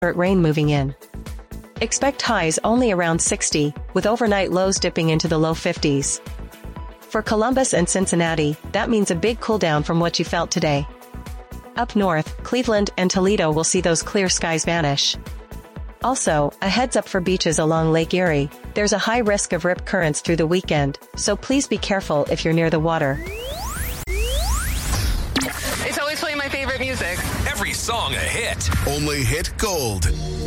rain moving in. Expect highs only around 60, with overnight lows dipping into the low 50s. For Columbus and Cincinnati, that means a big cool down from what you felt today. Up north, Cleveland and Toledo will see those clear skies vanish. Also, a heads up for beaches along Lake Erie, there's a high risk of rip currents through the weekend, so please be careful if you're near the water. It's always playing my favorite music. Every song a hit. Only hit gold.